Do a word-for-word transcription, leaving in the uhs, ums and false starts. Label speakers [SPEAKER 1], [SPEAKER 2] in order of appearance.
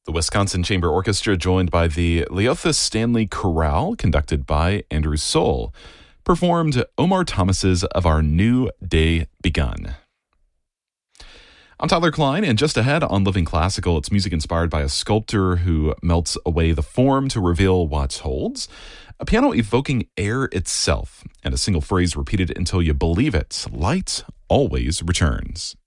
[SPEAKER 1] The Wisconsin Chamber Orchestra, joined by the Leothis Stanley Chorale, conducted by Andrew Soul, performed Omar Thomas's Of Our New Day Begun. I'm Tyler Klein, and just ahead on Living Classical, it's music inspired by a sculptor who melts away the form to reveal what holds, a piano evoking air itself, and a single phrase repeated until you believe it: light always returns.